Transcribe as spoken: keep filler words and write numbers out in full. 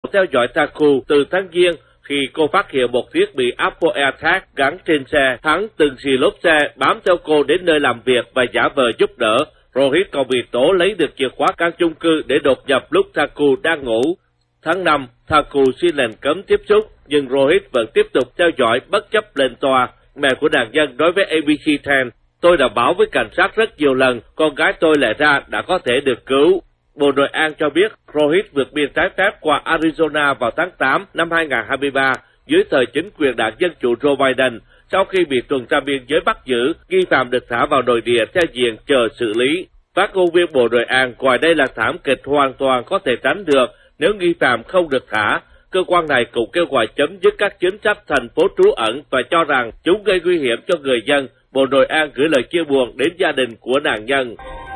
theo dõi Taku từ tháng Giêng khi cô phát hiện một thiết bị Apple AirTag gắn trên xe. Hắn từng xì lốp xe bám theo cô đến nơi làm việc và giả vờ giúp đỡ. Rohit còn bị tố lấy được chìa khóa căn chung cư để đột nhập lúc Taku đang ngủ. Tháng năm, Taku xin lệnh cấm tiếp xúc, nhưng Rohit vẫn tiếp tục theo dõi bất chấp lên tòa. Mẹ của nạn nhân nói với A B C mười, tôi đã báo với cảnh sát rất nhiều lần, con gái tôi lẽ ra đã có thể được cứu. Bộ Nội an cho biết Rohit vượt biên trái phép qua Arizona vào tháng tám năm hai nghìn không trăm hai mươi ba dưới thời chính quyền đảng Dân Chủ Joe Biden. Sau khi bị tuần tra biên giới bắt giữ, nghi phạm được thả vào nội địa theo diện chờ xử lý. Phát ngôn viên Bộ Nội an coi đây là thảm kịch hoàn toàn có thể tránh được nếu nghi phạm không được thả. Cơ quan này cũng kêu gọi chấm dứt các chính sách thành phố trú ẩn và cho rằng chúng gây nguy hiểm cho người dân. Bộ Nội an gửi lời chia buồn đến gia đình của nạn nhân.